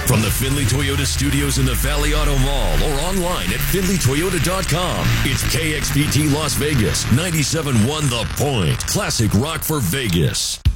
From the Findlay Toyota studios in the Valley Auto Mall or online at FindlayToyota.com, it's KXPT Las Vegas, 97.1 The Point. Classic rock for Vegas.